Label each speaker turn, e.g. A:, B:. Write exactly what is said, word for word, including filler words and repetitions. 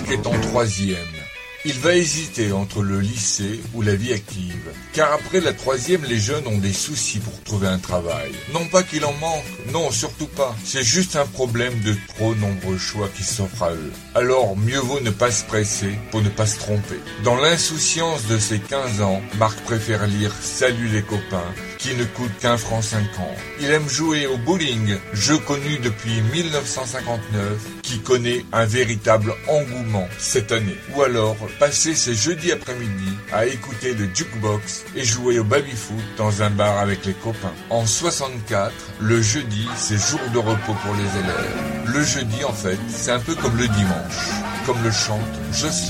A: Marc est en troisième. Il va hésiter entre le lycée ou la vie active, car après la troisième, les jeunes ont des soucis pour trouver un travail. Non pas qu'il en manque, non, surtout pas. C'est juste un problème de trop nombreux choix qui s'offrent à eux. Alors, mieux vaut ne pas se presser pour ne pas se tromper. Dans l'insouciance de ses quinze ans, Marc préfère lire « Salut les copains », qui ne coûte qu'un franc cinquante. Il aime jouer au bowling, jeu connu depuis mille neuf cent cinquante-neuf, qui connaît un véritable engouement cette année. Ou alors, passer ses jeudis après-midi à écouter le jukebox et jouer au baby-foot dans un bar avec les copains. En soixante-quatre, le jeudi, c'est jour de repos pour les élèves. Le jeudi, en fait, c'est un peu comme le dimanche, comme le chante Jocelyne.